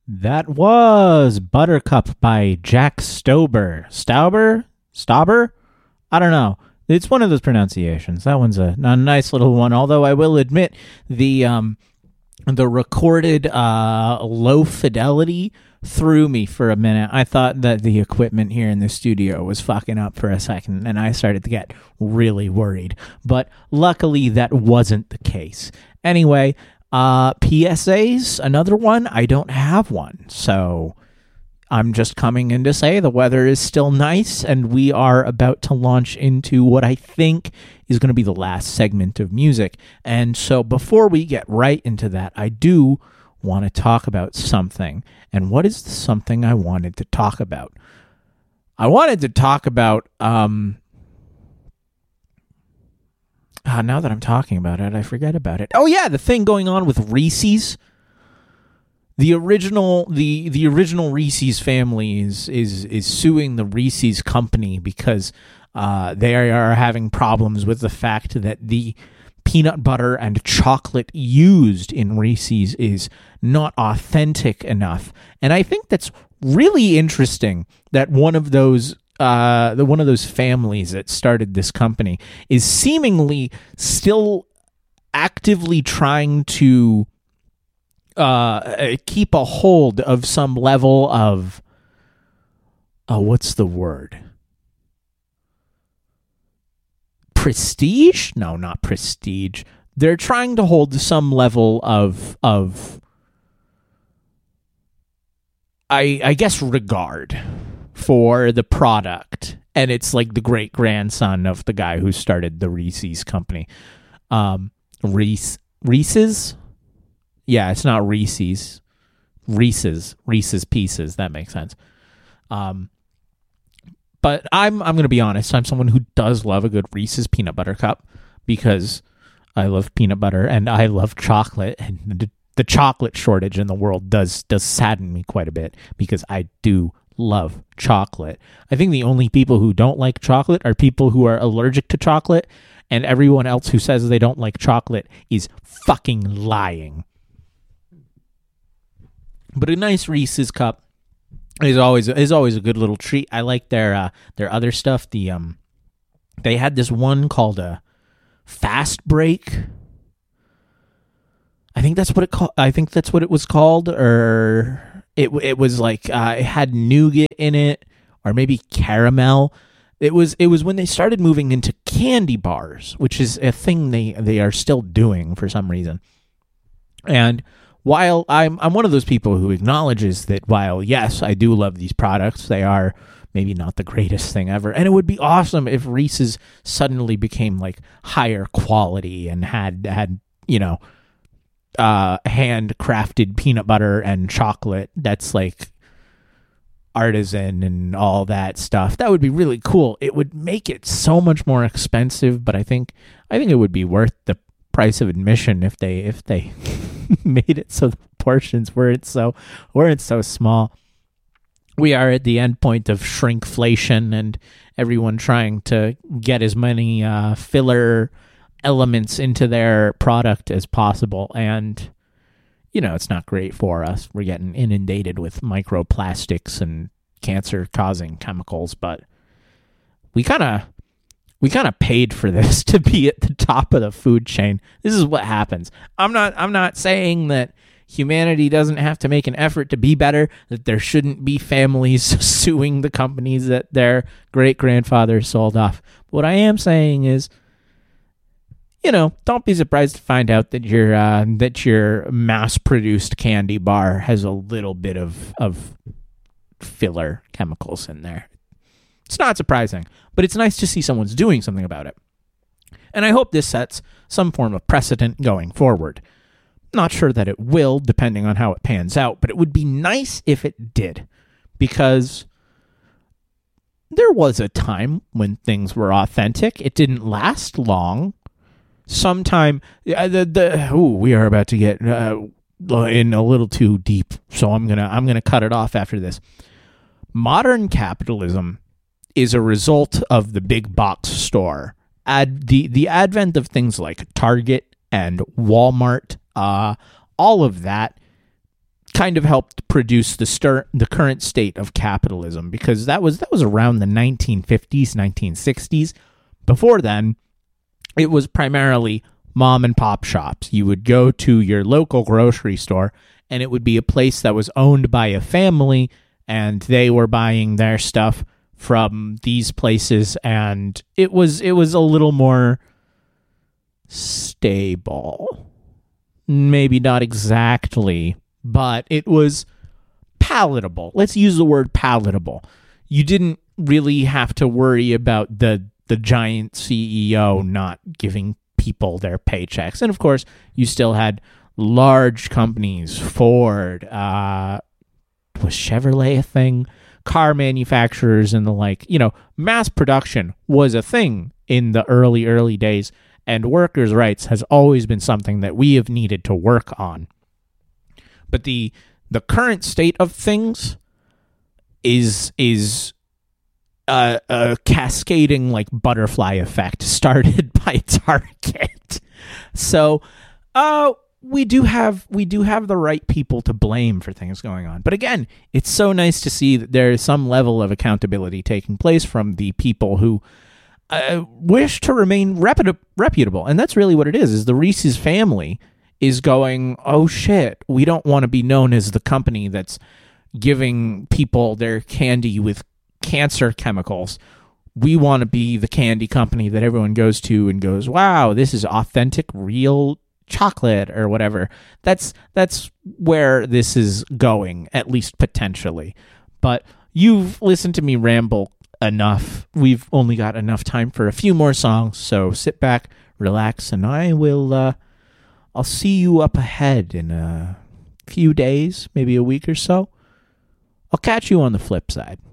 That was Buttercup by Jack Stauber. Stauber? Stauber? I don't know. It's one of those pronunciations. That one's a nice little one, although I will admit the recorded low fidelity threw me for a minute. I thought that the equipment here in the studio was fucking up for a second, and I started to get really worried. But luckily, that wasn't the case. Anyway, PSAs, another one. I don't have one, so I'm just coming in to say the weather is still nice, and we are about to launch into what I think is going to be the last segment of music. And so before we get right into that, I do want to talk about something. And what is the something I wanted to talk about? I wanted to talk about, now that I'm talking about it, I forget about it. Oh yeah, the thing going on with Reese's. The original Reese's family is suing the Reese's company because they are having problems with the fact that the peanut butter and chocolate used in Reese's is not authentic enough. And I think that's really interesting that one of those families that started this company is seemingly still actively trying to keep a hold of some level of what's the word? Prestige? No, not prestige. They're trying to hold some level of I guess regard for the product. And it's like the great grandson of the guy who started the Reese's company. Reese's? Yeah, it's not Reese's. Reese's Pieces. That makes sense. But I'm going to be honest. I'm someone who does love a good Reese's peanut butter cup because I love peanut butter and I love chocolate. And the chocolate shortage in the world does sadden me quite a bit because I do love chocolate. I think the only people who don't like chocolate are people who are allergic to chocolate, and everyone else who says they don't like chocolate is fucking lying. But a nice Reese's cup is always a good little treat. I like their other stuff. They had this one called a Fast Break. I think that's what it was called, or it was like it had nougat in it, or maybe caramel. It was when they started moving into candy bars, which is a thing they are still doing for some reason. And while I'm one of those people who acknowledges that while, yes, I do love these products, they are maybe not the greatest thing ever. And it would be awesome if Reese's suddenly became like higher quality and had handcrafted peanut butter and chocolate that's like artisan and all that stuff. That would be really cool. It would make it so much more expensive, but I think it would be worth the price of admission if they made it so the portions weren't so small. We are at the end point of shrinkflation and everyone trying to get as many filler elements into their product as possible, and it's not great for us. We're getting inundated with microplastics and cancer-causing chemicals, but we kind of paid for this to be at the top of the food chain. This is what happens. I'm not saying that humanity doesn't have to make an effort to be better, that there shouldn't be families suing the companies that their great-grandfathers sold off. What I am saying is, don't be surprised to find out that your mass-produced candy bar has a little bit of filler chemicals in there. It's not surprising, but it's nice to see someone's doing something about it. And I hope this sets some form of precedent going forward. Not sure that it will, depending on how it pans out, but it would be nice if it did, because there was a time when things were authentic. It didn't last long. Sometime, we are about to get in a little too deep, so I'm gonna cut it off after this. Modern capitalism is a result of the big box store. The advent of things like Target and Walmart, all of that kind of helped produce the current state of capitalism, because that was around the 1950s, 1960s. Before then, it was primarily mom and pop shops. You would go to your local grocery store, and it would be a place that was owned by a family, and they were buying their stuff from these places, and it was a little more stable. Maybe not exactly, but it was palatable. Let's use the word palatable. You didn't really have to worry about the giant CEO not giving people their paychecks. And of course, you still had large companies. Ford, was Chevrolet a thing? Car manufacturers and the like. Mass production was a thing in the early days, and workers' rights has always been something that we have needed to work on. But the current state of things is a cascading like butterfly effect started by Target. So, we do have the right people to blame for things going on. But again, it's so nice to see that there is some level of accountability taking place from the people who wish to remain reputable. And that's really what it is the Reese's family is going, oh shit, we don't want to be known as the company that's giving people their candy with cancer chemicals. We want to be the candy company that everyone goes to and goes, wow, this is authentic, real chocolate or whatever. That's where this is going, at least potentially. But you've listened to me ramble enough. We've only got enough time for a few more songs, so sit back, relax, and I'll see you up ahead in a few days, maybe a week or so. I'll catch you on the flip side.